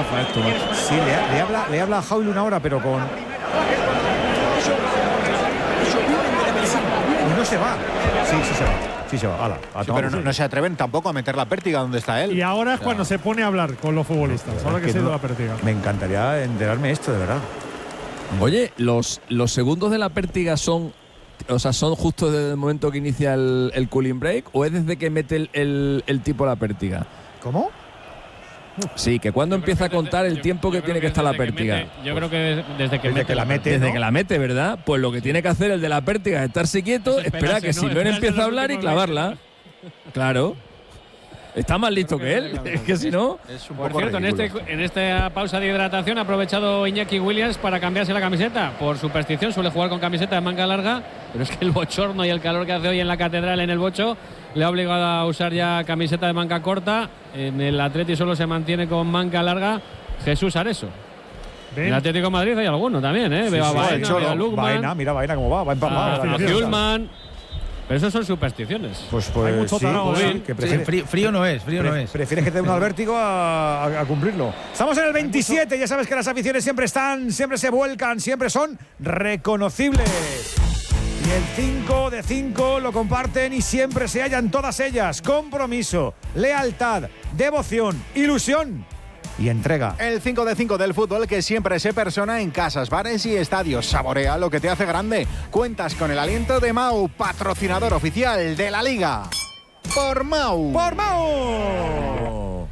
gafa esto, ¿no? Sí, le habla a Højlund ahora, pero con... Y no se va. Sí se va. Sí se va. Ala, sí, pero no se atreven tampoco a meter la pértiga donde está él. Y ahora es cuando se pone a hablar con los futbolistas. Ahora que se ha ido la pértiga. Me encantaría enterarme esto, de verdad. Oye, los segundos de la pértiga son justo desde el momento que inicia el cooling break, o es desde que mete el tipo la pértiga. ¿Cómo? Sí, que cuando empieza a contar el tiempo que tiene que estar la pértiga. Yo creo que desde que la mete. Desde que la mete, ¿verdad? Pues lo que tiene que hacer el de la pértiga es estarse quieto, esperar que Simeone empiece a hablar y clavarla. Claro. Está más listo que él. Es que si no. Por cierto, en esta pausa de hidratación ha aprovechado Iñaki Williams para cambiarse la camiseta. Por superstición suele jugar con camiseta de manga larga, pero es que el bochorno y el calor que hace hoy en la Catedral, en el Bocho, le ha obligado a usar ya camiseta de manga corta. En el Atleti solo se mantiene con manga larga Jesús Areso. En el Atlético de Madrid hay alguno también, ¿eh? Veo a Baena, veo a Lukman. Mira Baena cómo va empapado. A Hjulman. Pero eso son supersticiones. Pues hay mucho tarado, frío no es. Prefieres que te dé un vértigo a cumplirlo. Estamos en el 27, ya sabes que las aficiones siempre se vuelcan, siempre son reconocibles. Y el 5 de 5 lo comparten y siempre se hallan todas ellas. Compromiso, lealtad, devoción, ilusión y entrega. El 5 de 5 del fútbol que siempre se persona en casas, bares y estadios. Saborea lo que te hace grande. Cuentas con el aliento de Mau, patrocinador oficial de la Liga. ¡Por Mau! ¡Por Mau!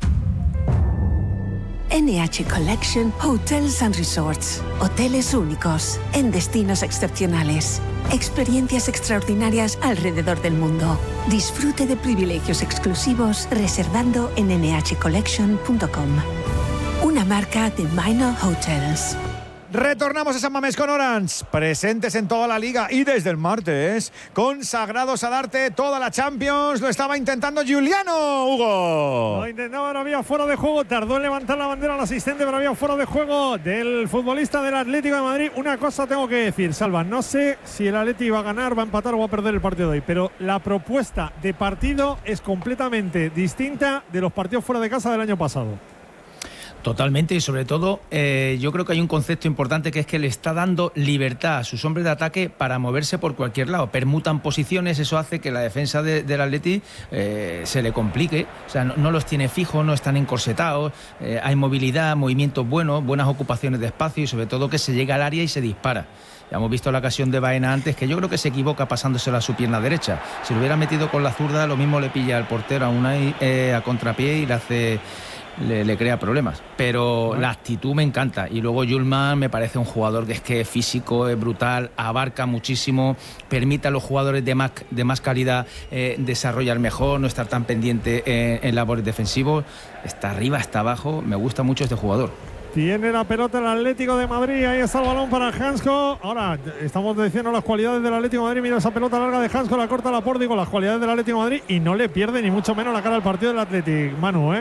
NH Collection Hotels and Resorts. Hoteles únicos en destinos excepcionales. Experiencias extraordinarias alrededor del mundo. Disfrute de privilegios exclusivos reservando en nhcollection.com. Una marca de Minor Hotels. Retornamos a San Mamés con Orange, presentes en toda la liga y desde el martes, consagrados a darte toda la Champions. Lo estaba intentando Giuliano, Hugo. Lo intentaba, no había fuera de juego. Tardó en levantar la bandera al asistente, pero había fuera de juego del futbolista del Atlético de Madrid. Una cosa tengo que decir, Salva, no sé si el Atlético va a ganar, va a empatar o va a perder el partido de hoy, pero la propuesta de partido es completamente distinta de los partidos fuera de casa del año pasado. Totalmente, y sobre todo yo creo que hay un concepto importante, que es que le está dando libertad a sus hombres de ataque para moverse por cualquier lado. Permutan posiciones, eso hace que la defensa del Atleti se le complique. O sea, no los tiene fijos, no están encorsetados, hay movilidad, movimientos buenos, buenas ocupaciones de espacio y sobre todo que se llega al área y se dispara. Ya hemos visto la ocasión de Baena antes, que yo creo que se equivoca pasándosela a su pierna derecha. Si lo hubiera metido con la zurda, lo mismo le pilla al portero a contrapié y le hace... Le crea problemas, pero la actitud me encanta. Y luego Hjulman me parece un jugador que es físico, es brutal, abarca muchísimo, permite a los jugadores de más calidad desarrollar mejor, no estar tan pendiente en labores defensivos. Está arriba, está abajo, me gusta mucho este jugador. Tiene la pelota el Atlético de Madrid, ahí está el balón para Hansko. Ahora estamos diciendo las cualidades del Atlético de Madrid. Mira esa pelota larga de Hansko, la corta Laporte, digo las cualidades del Atlético de Madrid, y no le pierde ni mucho menos la cara al partido del Atlético, Manu,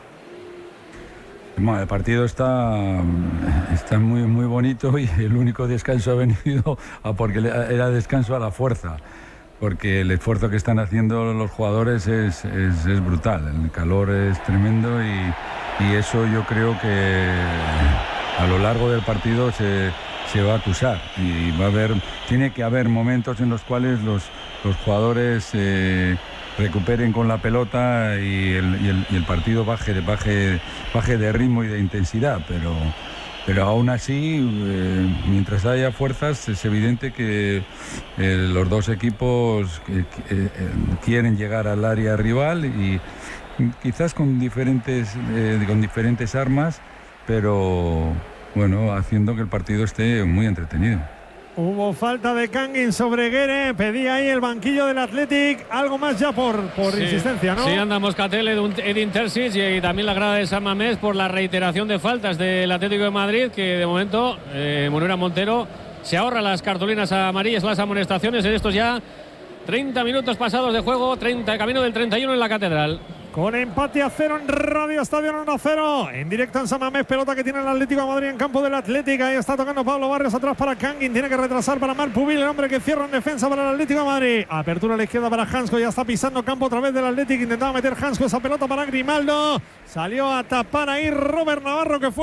Bueno, el partido está muy, muy bonito, y el único descanso ha venido porque era descanso a la fuerza, porque el esfuerzo que están haciendo los jugadores es brutal, el calor es tremendo y eso yo creo que a lo largo del partido se va a acusar, y tiene que haber momentos en los cuales los jugadores recuperen con la pelota y el partido baje de ritmo y de intensidad, pero aún así, mientras haya fuerzas, es evidente que los dos equipos quieren llegar al área rival, y quizás con diferentes armas, pero bueno, haciendo que el partido esté muy entretenido. Hubo falta de Kangin sobre Guerre, pedía ahí el banquillo del Athletic, algo más ya por insistencia, ¿no? Sí, anda Moscatel, Edin Terzic y también la grada de San Mamés por la reiteración de faltas del Atlético de Madrid, que de momento Munera Montero se ahorra las cartulinas amarillas, las amonestaciones en estos ya 30 minutos pasados de juego, camino del 31 en la Catedral. Con empate a 0 en Radio Estadio 1-0. En directo en San Mamés, pelota que tiene el Atlético de Madrid en campo del Atlético. Ahí está tocando Pablo Barrios atrás para Kangin. Tiene que retrasar para Marc Pubil, el hombre que cierra en defensa para el Atlético de Madrid. Apertura a la izquierda para Hansko. Ya está pisando campo otra vez del Atlético. Intentaba meter Hansko esa pelota para Grimaldo. Salió a tapar ahí Robert Navarro, que fue